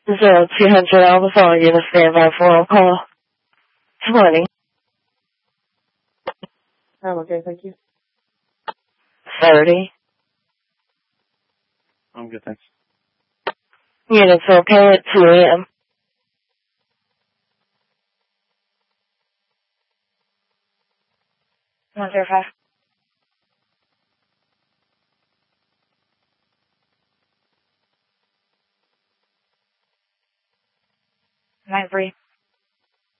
0200 on the phone. Unit standby for on call. 20. I'm okay, thank you. 30. I'm good, thanks. Units okay at 2 a.m. 105. 93.